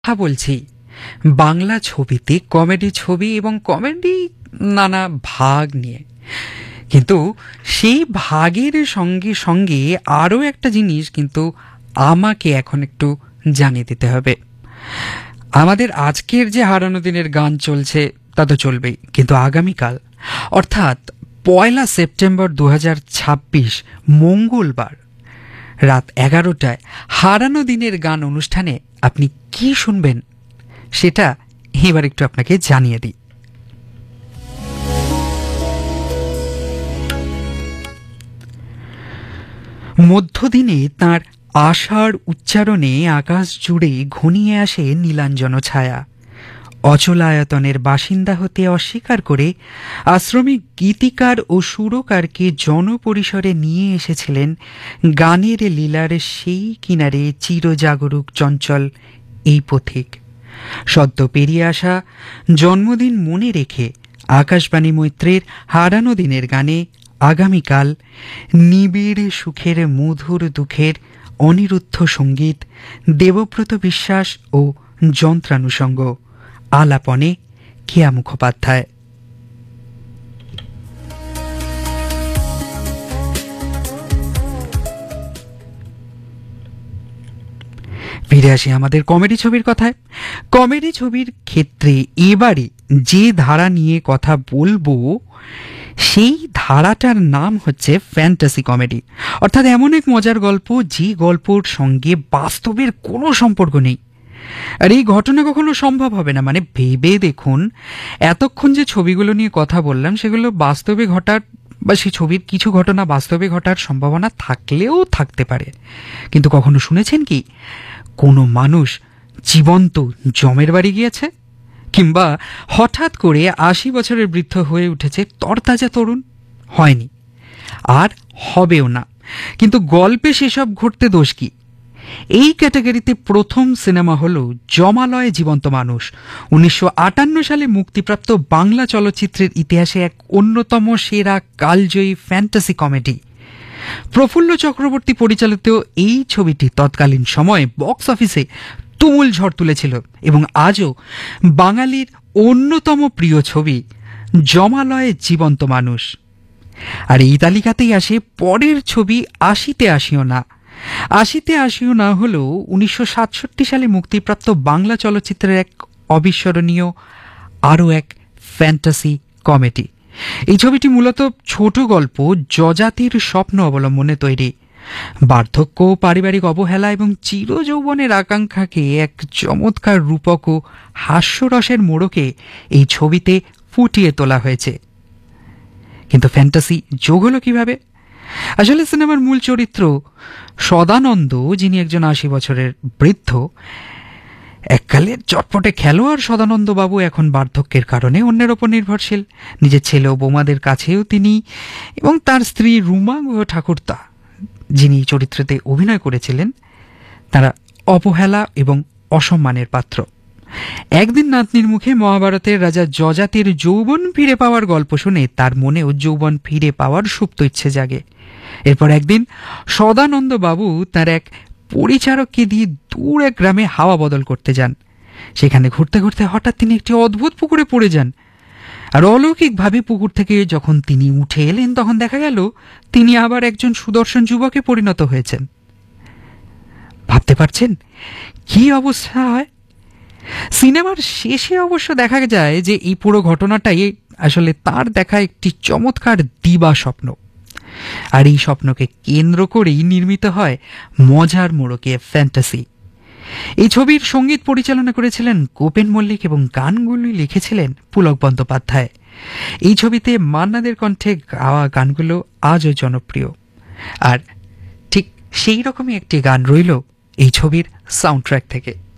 কথা বলছি বাংলা ছবিতে কমেডি ছবি এবং কমেডি নানা ভাগ নিয়ে, কিন্তু সেই ভাগের সঙ্গে সঙ্গে আরও একটা জিনিস কিন্তু আমাকে এখন একটু জানিয়ে দিতে হবে। আমাদের আজকের যে হারানো দিনের গান চলছে তা তো চলবেই, কিন্তু আগামীকাল অর্থাৎ 1 সেপ্টেম্বর 2026 মঙ্গলবার রাত 11টায় হারানো দিনের গান অনুষ্ঠানে আপনি কি শুনবেন সেটা এবার একটু আপনাকে জানিয়ে দিই। মধ্যদিনে তাঁর আশার উচ্চারণে আকাশ জুড়ে ঘনিয়ে আসে নীলাঞ্জন ছায়া। অচলায়তনের বাসিন্দা হতে অস্বীকার করে আশ্রমিক গীতিকার ও সুরকারকে জনপরিসরে নিয়ে এসেছিলেন গানের লীলার সেই কিনারে চিরজাগরুক চঞ্চল এই পথিক। সদ্য পেরিয়ে আসা জন্মদিন মনে রেখে আকাশবাণী মৈত্রের হারানো দিনের গানে আগামীকাল নিবিড় সুখের মধুর দুঃখের অনিরুদ্ধ সঙ্গীত, দেবব্রত বিশ্বাস ও যন্ত্রানুষঙ্গ, আলাপনে কেয়া মুখোপাধ্যায়। ফিরে আসি আমাদের কমেডি ছবির কথায়। কমেডি ছবির ক্ষেত্রে এবারে যে ধারা নিয়ে কথা বলবো সেই ধারাটার নাম হচ্ছে ফ্যান্টাসি কমেডি, অর্থাৎ এমন এক মজার গল্প যে গল্পর সঙ্গে বাস্তবের কোনো সম্পর্ক নেই। আর এই ঘটনা কখনো সম্ভব হবে না। মানে ভেবে দেখুন, এতক্ষণ যে ছবিগুলো নিয়ে কথা বললাম সেগুলো বাস্তবে ঘটার বা সেই ছবির কিছু ঘটনা বাস্তবে ঘটার সম্ভাবনা থাকলেও থাকতে পারে, কিন্তু কখনো শুনেছেন কি কোনো মানুষ জীবন্ত জমের বাড়ি গিয়েছে, কিংবা হঠাৎ করে 80 বছরের বৃদ্ধ হয়ে উঠেছে তরতাজা তরুণ? হয়নি, আর হবেও না। কিন্তু গল্পে সেসব ঘটতে দোষ কি? এই ক্যাটাগরিতে প্রথম সিনেমা হল জমালয় জীবন্ত মানুষ, 1958 সালে মুক্তিপ্রাপ্ত বাংলা চলচ্চিত্রের ইতিহাসে এক অন্যতম সেরা কালজয়ী ফ্যান্টাসি কমেডি। প্রফুল্ল চক্রবর্তী পরিচালিত এই ছবিটি তৎকালীন সময়ে বক্স অফিসে তুমুল ঝড় তুলেছিল এবং আজও বাঙালির অন্যতম প্রিয় ছবি জমালয় জীবন্ত মানুষ। আর এই তালিকাতেই আসে পরের ছবি আশিতে আসিও না। আশিতে আসিও না হলো 1967 সালে মুক্তিপ্রাপ্ত বাংলা চলচ্চিত্রের এক অবিস্মরণীয় আরও এক ফ্যান্টাসি কমেডি। এই ছবিটি মূলত ছোট গল্প যযাতির স্বপ্ন অবলম্বনে তৈরি। বার্ধক্য, পারিবারিক অবহেলা এবং চিরযৌবনের আকাঙ্ক্ষাকে এক চমৎকার রূপক ও হাস্যরসের মোড়কে এই ছবিতে ফুটিয়ে তোলা হয়েছে। কিন্তু ফ্যান্টাসি যোগ হলো কিভাবে? আসলে সিনেমার মূল চরিত্র সদানন্দ, যিনি একজন 80 বছরের বৃদ্ধ, এককালের চটপটে খেলোয়াড় সদানন্দ বাবু এখন বার্ধক্যের কারণে অন্যের ওপর নির্ভরশীল। নিজের ছেলে ও বৌমাদের কাছেও তিনি এবং তার স্ত্রী রুমা ঠাকুরতা, যিনি চরিত্রতে অভিনয় করেছিলেন, তারা অবহেলা এবং অসম্মানের পাত্র। একদিন নাতনির মুখে মহাভারতের রাজা যযাতির যৌবন ফিরে পাওয়ার গল্প শুনে তার মনেও যৌবন ফিরে পাওয়ার সুপ্ত ইচ্ছে জাগে। এরপর একদিন সদানন্দ বাবু তার এক পরিচারককে দিয়ে দূর এক গ্রামে হাওয়া বদল করতে যান। সেখানে ঘুরতে ঘুরতে হঠাৎ তিনি একটি অদ্ভুত পুকুরে পড়ে যান। আর অলৌকিকভাবে পুকুর থেকে যখন তিনি উঠে এলেন তখন দেখা গেল তিনি আবার একজন সুদর্শন যুবকে পরিণত হয়েছেন। ভাবতে পারছেন কি অবস্থা হয়? সিনেমার শেষে অবশ্য দেখা যায় যে এই পুরো ঘটনাটাই আসলে তার দেখা একটি চমৎকার দিবা স্বপ্ন, আর এই স্বপ্নকে কেন্দ্র করেই নির্মিত হয় মজার মোড়কে ফ্যান্টাসি। এই ছবির সঙ্গীত পরিচালনা করেছিলেন গোপেন মল্লিক এবং গানগুলি লিখেছিলেন পুলক বন্দ্যোপাধ্যায়। এই ছবিতে মান্নাদের কণ্ঠে গাওয়া গানগুলো আজও জনপ্রিয়, আর ঠিক সেই রকমই একটি গান রইল এই ছবির সাউন্ড ট্র্যাক থেকে।